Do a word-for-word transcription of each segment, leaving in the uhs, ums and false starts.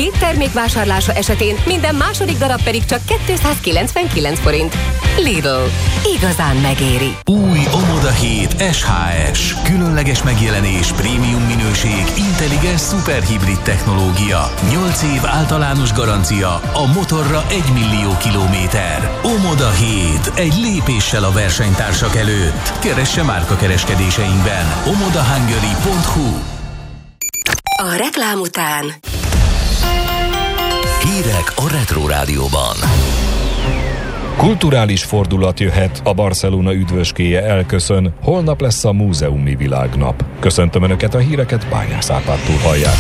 két termék vásárlása esetén minden második darab pedig csak kétszázkilencvenkilenc forint. Lidl. Igazán megéri. Új Omoda hét es há es. Különleges megjelenés, prémium minőség, intelligens szuperhibrid technológia. nyolc év általános garancia, a motorra egy millió kilométer. Omoda hét. Egy lépéssel a versenytársak előtt. Keresse márkakereskedéseinkben. omoda hungary pont hu. A reklám után Hírek a Retro Rádióban. Kulturális fordulat jöhet, a Barcelona üdvöskéje elköszön, holnap lesz a múzeumi világnap. Köszöntöm Önöket, a híreket Bányász Árpádtól hallják.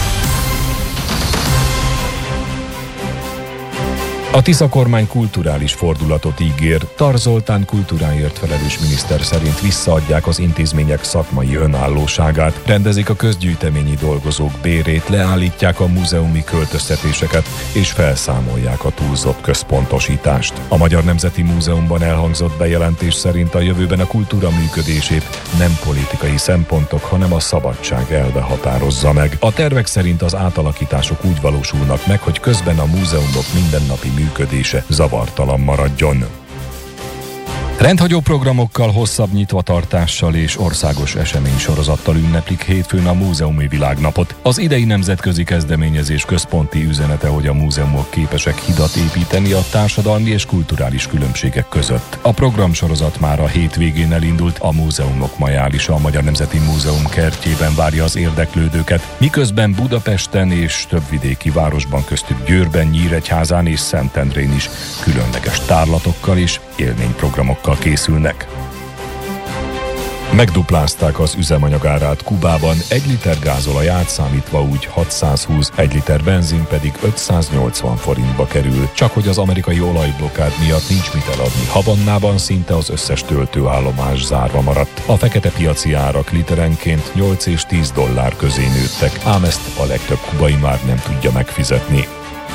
A Tisza kormány kulturális fordulatot ígér. Tar Zoltán kultúráért felelős miniszter szerint visszaadják az intézmények szakmai önállóságát, rendezik a közgyűjteményi dolgozók bérét, leállítják a múzeumi költöztetéseket és felszámolják a túlzott központosítást. A Magyar Nemzeti Múzeumban elhangzott bejelentés szerint a jövőben a kultúra működését nem politikai szempontok, hanem a szabadság elve határozza meg. A tervek szerint az átalakítások úgy valósulnak meg, hogy közben a múzeumok mindennapi működése zavartalan maradjon. Rendhagyó programokkal, hosszabb nyitvatartással és országos eseménysorozattal ünneplik hétfőn a múzeumi világnapot. Az idei nemzetközi kezdeményezés központi üzenete, hogy a múzeumok képesek hidat építeni a társadalmi és kulturális különbségek között. A programsorozat már a hétvégén elindult, a Múzeumok Majálisa a Magyar Nemzeti Múzeum kertjében várja az érdeklődőket, miközben Budapesten és több vidéki városban, köztük Győrben, Nyíregyházán és Szentendrén is különleges tárlatokkal és élményprogramokkal készülnek. Megduplázták az üzemanyagárát Kubában, egy liter gázolaját számítva úgy hatszázhúsz, egy liter benzin pedig ötszáznyolcvan forintba kerül. Csak hogy az amerikai olajblokkád miatt nincs mit eladni. Havannában szinte az összes töltőállomás zárva maradt. A fekete piaci árak literenként nyolc és tíz dollár közé nőttek, ám ezt a legtöbb kubai már nem tudja megfizetni.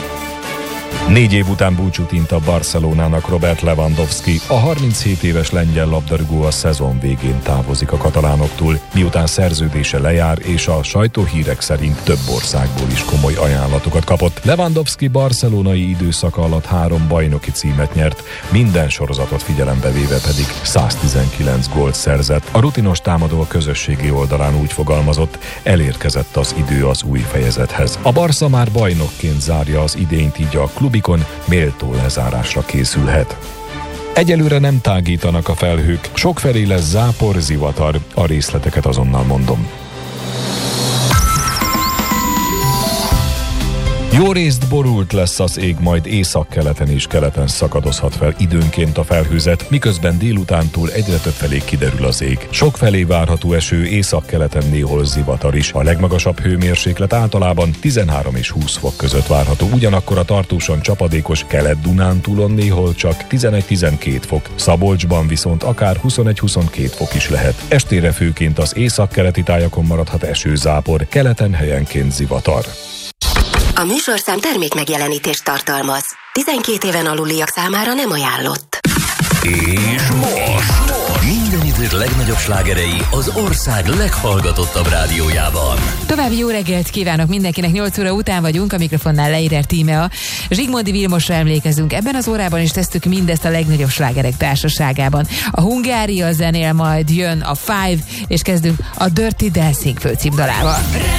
Négy év után búcsút int a Barcelonának Robert Lewandowski. A harminchét éves lengyel labdarúgó a szezon végén távozik a katalánoktól, miután szerződése lejár, és a sajtóhírek szerint több országból is komoly ajánlatokat kapott. Lewandowski barcelonai időszaka alatt három bajnoki címet nyert, minden sorozatot figyelembe véve pedig száztizenkilenc gólt szerzett. A rutinos támadó a közösségi oldalán úgy fogalmazott, elérkezett az idő az új fejezethez. A Barca már bajnokként zárja az idényt, így a klubikon méltó lezárásra készülhet. Egyelőre nem tágítanak a felhők, sokfelé lesz zápor, zivatar, a részleteket azonnal mondom. Jó részt borult lesz az ég, majd északkeleten és keleten szakadozhat fel időnként a felhőzet, miközben délutántól egyre több felé kiderül az ég. Sokfelé várható eső, északkeleten néhol zivatar is. A legmagasabb hőmérséklet általában tizenhárom és húsz fok között várható, ugyanakkor a tartósan csapadékos Kelet-Dunántúlon néhol csak tizenegy-tizenkét fok, Szabolcsban viszont akár huszonegy-huszonkét fok is lehet. Estére főként az északkeleti tájakon maradhat esőzápor, keleten helyenként zivatar. A műsorszám termék megjelenítést tartalmaz. tizenkét éven aluliak számára nem ajánlott. És most minden idők legnagyobb slágerei az ország leghallgatottabb rádiójában. További jó reggelt kívánok mindenkinek, nyolc óra után vagyunk, a mikrofonnál Leirer Tímea. Zsigmondy Vilmosra emlékezünk, ebben az órában is tesztük mindezt a legnagyobb slágerek társaságában. A Hungária zenél, majd jön a Five, és kezdünk a Dirty Dancing főcímdalával.